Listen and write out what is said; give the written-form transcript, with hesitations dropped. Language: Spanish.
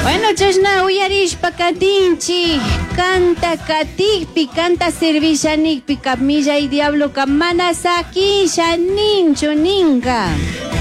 Bueno, chashna uyarishpa katinchi. Canta katikpi, canta servishanikpi, kapmilla y diablo kamana sakisha ninchu ninka.